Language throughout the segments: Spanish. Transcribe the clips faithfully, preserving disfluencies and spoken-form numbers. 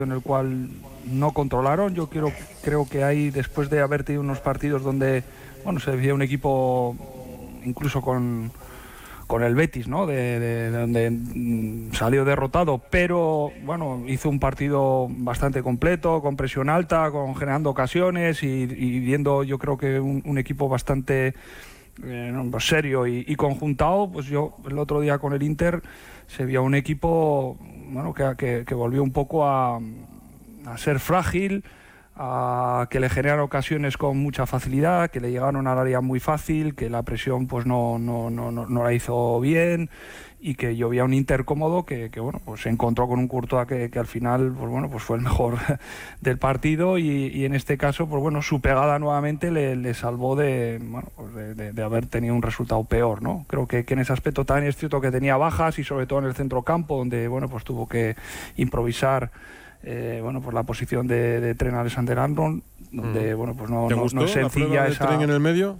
en el cual no controlaron. Yo quiero, creo que ahí, después de haber tenido unos partidos donde, bueno, se veía un equipo incluso con, con el Betis, ¿no? De, de, de donde mm, salió derrotado, pero bueno, hizo un partido bastante completo, con presión alta, con generando ocasiones y, y viendo, yo creo que un, un equipo bastante eh, no, serio y, y conjuntado. Pues yo el otro día con el Inter se vio un equipo, bueno, que, que, que volvió un poco a, a ser frágil, a que le generan ocasiones con mucha facilidad, que le llegaron al área muy fácil, que la presión pues no, no, no, no, no la hizo bien, y que yo veía un Inter cómodo que, que bueno, pues se encontró con un Courtois que, que al final pues bueno, pues fue el mejor del partido, y, y en este caso pues bueno, su pegada nuevamente le, le salvó de, bueno, pues de, de, de haber tenido un resultado peor, ¿no? Creo que, que en ese aspecto también es cierto que tenía bajas, y sobre todo en el centrocampo, donde bueno, pues tuvo que improvisar Eh, bueno, pues la posición de, de Trent Alexander-Arnold, donde mm. bueno, pues no, ¿Te no, gustó no es sencilla la esa. Trent en el medio?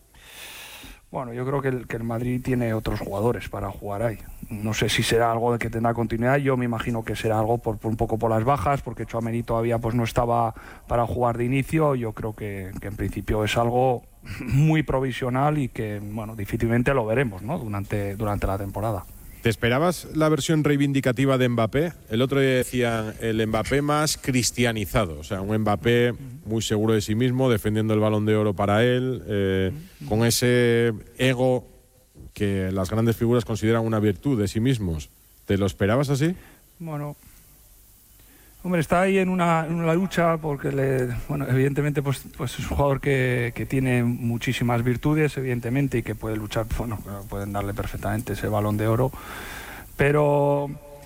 Bueno, yo creo que el, que el Madrid tiene otros jugadores para jugar ahí. No sé si será algo de que tendrá continuidad. Yo me imagino que será algo por, por un poco por las bajas, porque Tchouaméni todavía pues no estaba para jugar de inicio. Yo creo que, que en principio es algo muy provisional y que bueno, difícilmente lo veremos, ¿no? durante, durante la temporada. ¿Te esperabas la versión reivindicativa de Mbappé? El otro día decían el Mbappé más cristianizado, o sea, un Mbappé muy seguro de sí mismo, defendiendo el Balón de Oro para él, eh, con ese ego que las grandes figuras consideran una virtud de sí mismos. ¿Te lo esperabas así? Bueno, hombre, está ahí en una, en una lucha porque, le, bueno, evidentemente pues, pues es un jugador que, que tiene muchísimas virtudes, evidentemente, y que puede luchar, bueno, pueden darle perfectamente ese Balón de Oro, pero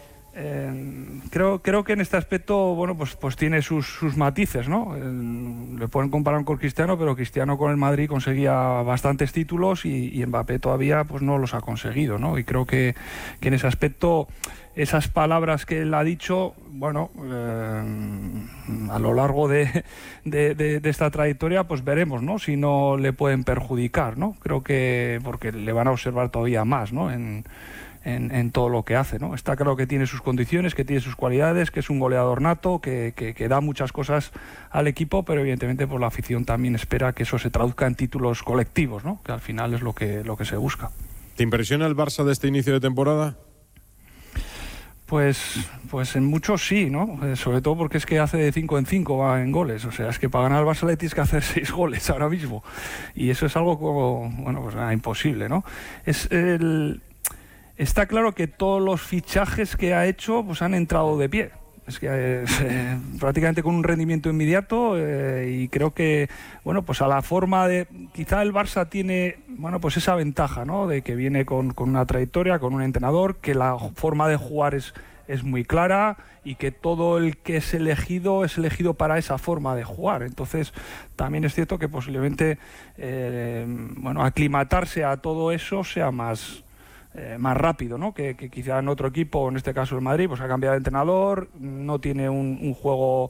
eh, creo, creo que en este aspecto, bueno, pues, pues tiene sus, sus matices, ¿no? Eh, le pueden comparar con Cristiano, pero Cristiano con el Madrid conseguía bastantes títulos y, y Mbappé todavía pues no los ha conseguido, ¿no? Y creo que, que en ese aspecto esas palabras que él ha dicho, bueno, eh, a lo largo de, de, de, de esta trayectoria, pues veremos, ¿no? Si no le pueden perjudicar, ¿no? Creo que porque le van a observar todavía más, ¿no? En, en, en todo lo que hace, ¿no? Está claro que tiene sus condiciones, que tiene sus cualidades, que es un goleador nato, que, que, que da muchas cosas al equipo, pero evidentemente pues la afición también espera que eso se traduzca en títulos colectivos, ¿no? Que al final es lo que, lo que se busca. ¿Te impresiona el Barça de este inicio de temporada? Pues, pues en muchos sí, ¿no? Eh, sobre todo porque es que hace de cinco en cinco va en goles. O sea, es que para ganar al Barça le tienes que hacer seis goles ahora mismo. Y eso es algo como, bueno, pues ah, imposible, ¿no? Es el, está claro que todos los fichajes que ha hecho pues han entrado de pie. Es que eh, prácticamente con un rendimiento inmediato eh, y creo que, bueno, pues a la forma de... Quizá el Barça tiene, bueno, pues esa ventaja, ¿no? De que viene con, con una trayectoria, con un entrenador, que la forma de jugar es, es muy clara y que todo el que es elegido es elegido para esa forma de jugar. Entonces, también es cierto que posiblemente, eh, bueno, aclimatarse a todo eso sea más... Eh, más rápido, ¿no? Que, que quizá en otro equipo, en este caso el Madrid, pues ha cambiado de entrenador, no tiene un, un juego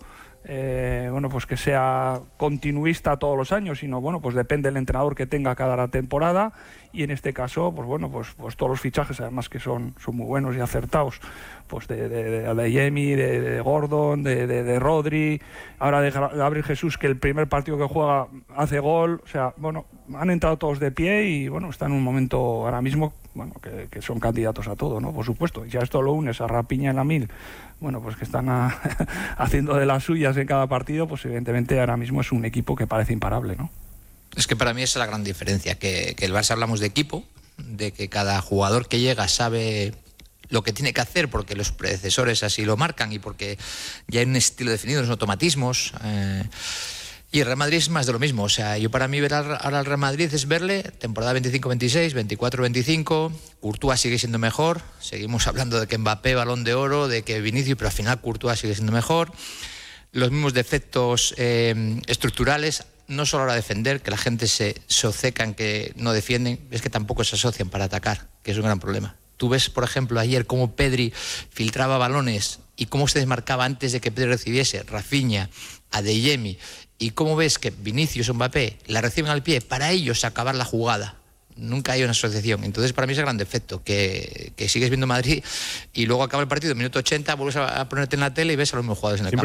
eh, bueno, pues que sea continuista todos los años, sino bueno, pues depende del entrenador que tenga cada temporada, y en este caso, pues bueno, pues, pues todos los fichajes, además que son, son muy buenos y acertados, pues de, de, de Adeyemi, de, de Gordon, de, de, de Rodri, ahora de Gabriel Jesús, que el primer partido que juega hace gol. O sea, bueno, han entrado todos de pie y bueno, están en un momento ahora mismo, bueno, que, que son candidatos a todo, ¿no? Por supuesto. Y ya esto lo unes a Rapiña en la mil, bueno, pues que están a, haciendo de las suyas en cada partido, pues evidentemente ahora mismo es un equipo que parece imparable, ¿no? Es que para mí esa es la gran diferencia, que, que el Barça hablamos de equipo, de que cada jugador que llega sabe lo que tiene que hacer porque los predecesores así lo marcan y porque ya hay un estilo definido, unos automatismos. Eh, y el Real Madrid es más de lo mismo. O sea, yo para mí ver ahora al Real Madrid es verle temporada veinticinco veintiséis, veinticuatro veinticinco, Courtois sigue siendo mejor, seguimos hablando de que Mbappé, Balón de Oro, de que Vinicius, pero al final Courtois sigue siendo mejor. Los mismos defectos eh, estructurales, no solo a la hora de defender, que la gente se, se obceca en que no defienden, es que tampoco se asocian para atacar, que es un gran problema. Tú ves, por ejemplo, ayer cómo Pedri filtraba balones y cómo se desmarcaba antes de que Pedri recibiese, Rafinha, Adeyemi, y cómo ves que Vinicius o Mbappé la reciben al pie para ellos acabar la jugada. Nunca hay una asociación. Entonces, para mí es el gran defecto, que, que sigues viendo Madrid y luego acaba el partido, minuto ochenta, vuelves a, a ponerte en la tele y ves a los mismos jugadores en el campo.